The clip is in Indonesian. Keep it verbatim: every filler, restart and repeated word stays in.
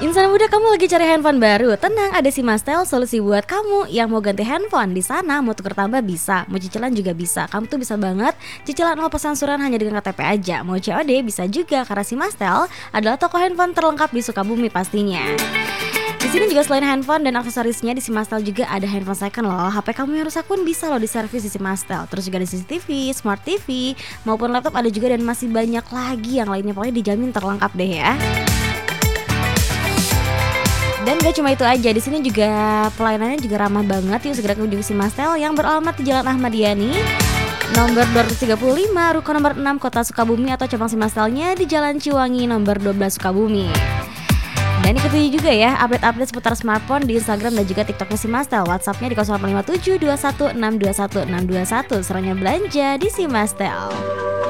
Insan muda, kamu lagi cari handphone baru? Tenang, ada si Mastel, solusi buat kamu yang mau ganti handphone. Di sana mau tuker tambah bisa, mau cicilan juga bisa. Kamu tuh bisa banget cicilan nol persen angsuran hanya dengan K T P aja. Mau C O D bisa juga, karena si Mastel adalah toko handphone terlengkap di Sukabumi pastinya. Di sini juga selain handphone dan aksesorisnya, di si Mastel juga ada handphone second loh. H P kamu yang rusak pun bisa loh diservis di si Mastel. Terus juga ada C C T V, Smart T V, maupun laptop ada juga, dan masih banyak lagi yang lainnya. Pokoknya dijamin terlengkap deh ya. Dan gak cuma itu aja, di sini juga pelayanannya juga ramah banget. Yuk segera kunjungi si Mastel yang beralamat di Jalan Ahmad Yani, nomor dua ratus tiga puluh lima, Ruko nomor enam, Kota Sukabumi, atau cabang si Mastelnya di Jalan Ciwangi nomor dua belas Sukabumi. Dan ikuti juga ya update-update seputar smartphone di Instagram dan juga TikToknya si Mastel. WhatsAppnya di nol delapan lima tujuh dua satu enam dua satu enam dua satu. Serunya belanja di si Mastel.